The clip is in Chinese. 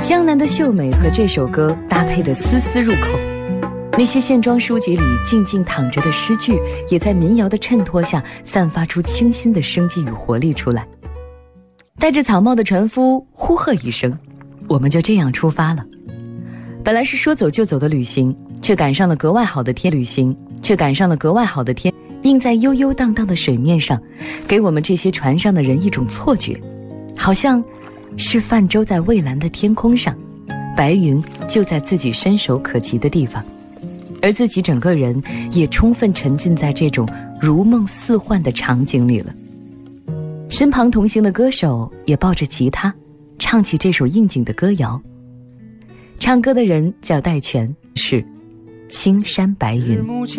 江南的秀美和这首歌搭配得丝丝入口，那些线装书籍里静静躺着的诗句，也在民谣的衬托下散发出清新的生机与活力出来。戴着草帽的船夫呼喝一声，我们就这样出发了。本来是说走就走的旅行，却赶上了格外好的天，映在悠悠荡荡的水面上，给我们这些船上的人一种错觉，好像是泛舟在蔚蓝的天空上，白云就在自己伸手可及的地方，而自己整个人也充分沉浸在这种如梦似幻的场景里了。身旁同行的歌手也抱着吉他，唱起这首应景的歌谣。唱歌的人叫戴荃，是青山白云。